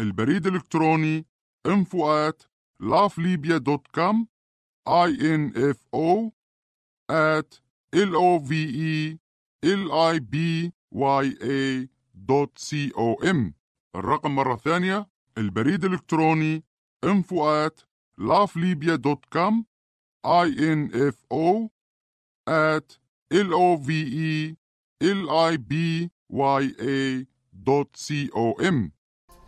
البريد الإلكتروني info@lovelibya.com info@lovelibya.com. الرقم مرة ثانية، البريد الإلكتروني info@lovelibya.com info@lovelibya.com.